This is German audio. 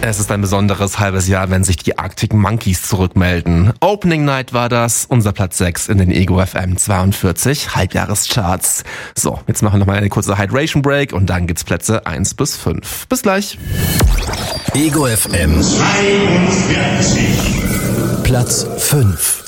Es ist ein besonderes halbes Jahr, wenn sich die Arctic Monkeys zurückmelden. Opening Night war das, unser Platz 6 in den Ego FM 42 Halbjahrescharts. So, jetzt machen wir nochmal eine kurze Hydration Break und dann gibt's Plätze 1 bis 5. Bis gleich. Ego FM 42. Platz 5.